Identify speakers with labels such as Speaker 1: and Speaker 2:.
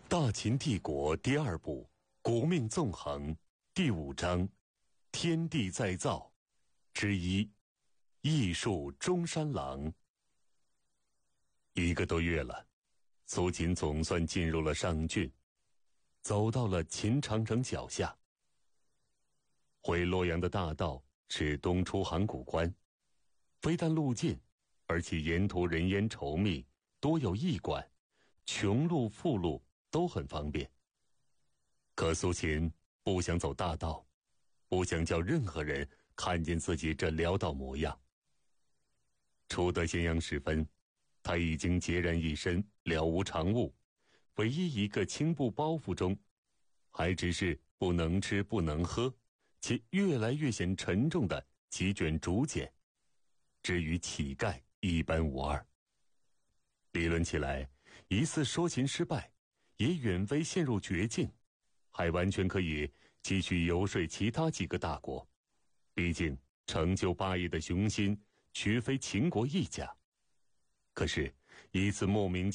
Speaker 1: 大秦帝国第二部国命纵横第5章天地再造之一艺术中山狼。1个多月了，苏秦总算进入了上郡，走到了秦长城脚下。回洛阳的大道是东出函谷关，非但路近，而且沿途人烟稠密，多有驿馆，穷路富路都很方便。可苏秦不想走大道，不想叫任何人看见自己这潦倒模样。初得咸阳时分，他已经孑然一身，了无常务，唯一一个轻布包袱中，还只是不能吃不能喝，且越来越显沉重的几卷竹简，至于乞丐一般无二。理论起来，疑似说秦失败，也远非陷入绝境，还完全可以继续游说其他几个大国。毕竟成就霸业的雄心绝非秦国一家。可是一次莫名